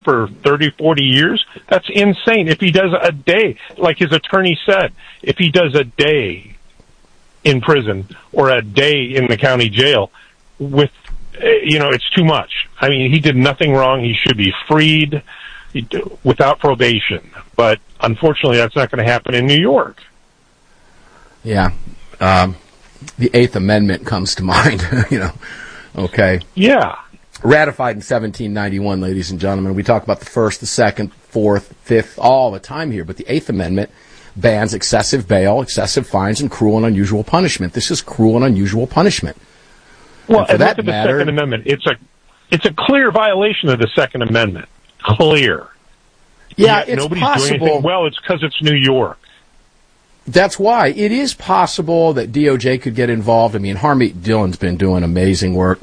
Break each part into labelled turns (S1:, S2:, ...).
S1: for 30, 40 years, that's insane. If he does a day, like his attorney said, if he does a day in prison or a day in the county jail, it's too much. I mean, he did nothing wrong. He should be freed without probation. But unfortunately, that's not going to happen in New York.
S2: Yeah. The Eighth Amendment comes to mind, Okay.
S1: Yeah.
S2: Ratified in 1791, ladies and gentlemen. We talk about the First, the Second, Fourth, Fifth, all the time here. But the Eighth Amendment bans excessive bail, excessive fines, and cruel and unusual punishment. This is cruel and unusual punishment.
S1: Well, and look at the Second Amendment. It's a clear violation of the Second Amendment. Clear.
S2: Yeah, it's
S1: nobody's
S2: possible.
S1: Doing anything. Well, it's because it's New York.
S2: That's why. It is possible that DOJ could get involved. I mean, Harmeet Dillon's been doing amazing work.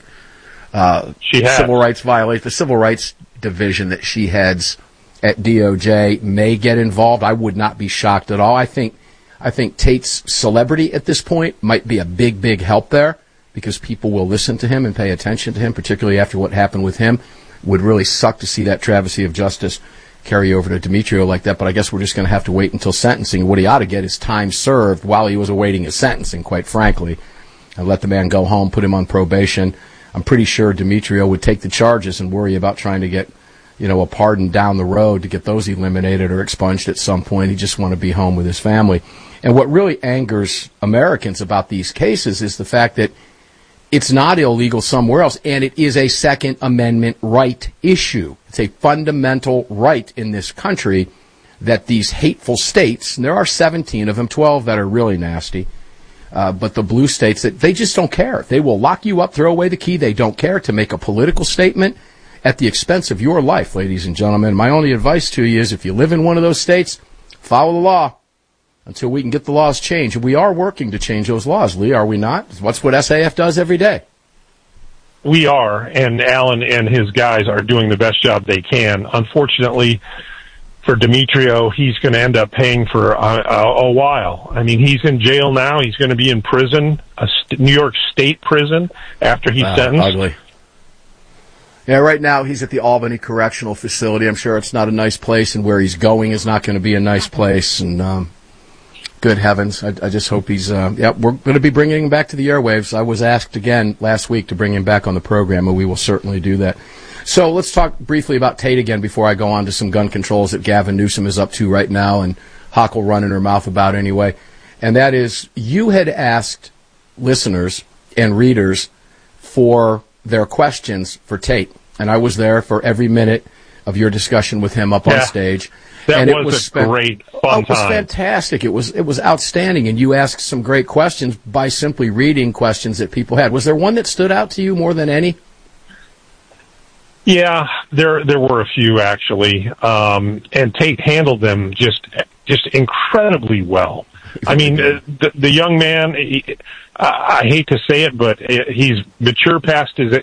S1: She has.
S2: The Civil Rights Division that she heads at DOJ may get involved. I would not be shocked at all. I think Tate's celebrity at this point might be a big, big help there because people will listen to him and pay attention to him, particularly after what happened with him. Would really suck to see that travesty of justice carry over to Demetrio like that, but I guess we're just going to have to wait until sentencing. What he ought to get is time served while he was awaiting his sentencing, quite frankly, and let the man go home, put him on probation. I'm pretty sure Demetrio would take the charges and worry about trying to get, a pardon down the road to get those eliminated or expunged at some point. He just want to be home with his family. And what really angers Americans about these cases is the fact that it's not illegal somewhere else, and it is a Second Amendment right issue. It's a fundamental right in this country that these hateful states, and there are 17 of them, 12 that are really nasty, but the blue states, that they just don't care. They will lock you up, throw away the key. They don't care to make a political statement at the expense of your life, ladies and gentlemen. My only advice to you is if you live in one of those states, follow the law until we can get the laws changed. And we are working to change those laws, Lee, are we not? That's what SAF does every day.
S1: We are, and Alan and his guys are doing the best job they can. Unfortunately, for Demetrio, he's going to end up paying for a while. I mean, he's in jail now. He's going to be in prison, New York State prison, after he's sentenced.
S2: Ugly. Yeah, right now he's at the Albany Correctional Facility. I'm sure it's not a nice place, and where he's going is not going to be a nice place. And good heavens, I just hope he's... we're going to be bringing him back to the airwaves. I was asked again last week to bring him back on the program, and we will certainly do that. So let's talk briefly about Tate again before I go on to some gun controls that Gavin Newsom is up to right now and Hawk will run in her mouth about anyway. And that is, you had asked listeners and readers for their questions for Tate. And I was there for every minute of your discussion with him up on stage.
S1: That was a great fun time.
S2: It was fantastic. It was outstanding. And you asked some great questions by simply reading questions that people had. Was there one that stood out to you more than any?
S1: Yeah, there were a few actually, and Tate handled them just incredibly well. I mean, the young man, I hate to say it, but he's mature past his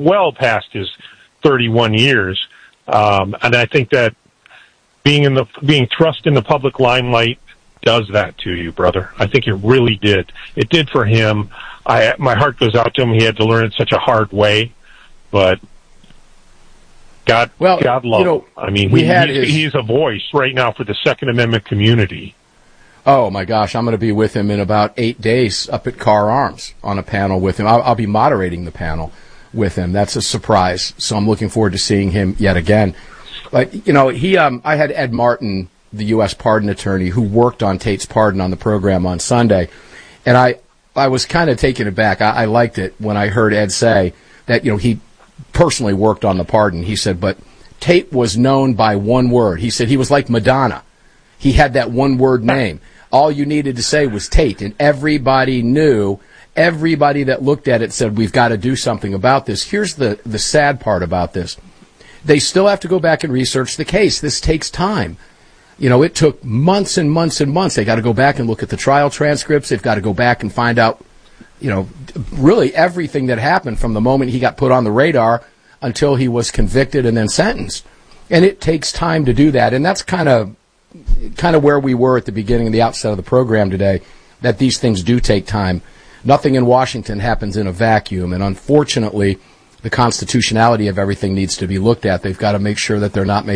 S1: 31 years, and I think that being thrust in the public limelight does that to you, brother. I think it really did. It did for him. My heart goes out to him. He had to learn it such a hard way, but God love him. I mean, he's a voice right now for the Second Amendment community.
S2: Oh, my gosh. I'm going to be with him in about 8 days up at Carr Arms on a panel with him. I'll be moderating the panel with him. That's a surprise. So I'm looking forward to seeing him yet again. But, I had Ed Martin, the U.S. pardon attorney, who worked on Tate's pardon on the program on Sunday. And I was kind of taken aback. I liked it when I heard Ed say that, he personally worked on the pardon. He said, but Tate was known by one word. He said he was like Madonna. He had that one word name. All you needed to say was Tate, and everybody knew. Everybody that looked at it said, we've got to do something about this. Here's the sad part about this. They still have to go back and research the case. This takes time. It took months and months and months. They got to go back and look at the trial transcripts. They've got to go back and find out, really everything that happened from the moment he got put on the radar until he was convicted and then sentenced. And it takes time to do that. And that's kind of where we were at the beginning of the outset of the program today, that these things do take time. Nothing in Washington happens in a vacuum. And unfortunately, the constitutionality of everything needs to be looked at. They've got to make sure that they're not making